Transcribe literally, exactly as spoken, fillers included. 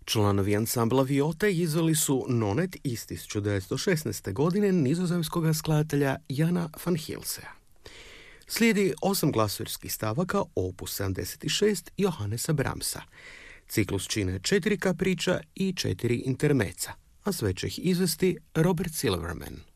Članovi ansambla Viote izveli su Nonet iz tisuću devetsto šesnaeste. godine nizozemskog skladatelja Jana van Hilsea. Slijedi osam glasurskih stavaka opus sedamdeset šest Johannesa Brahmsa. Ciklus čine četiri kapriča i četiri intermeca, a sve će ih izvesti Robert Silverman.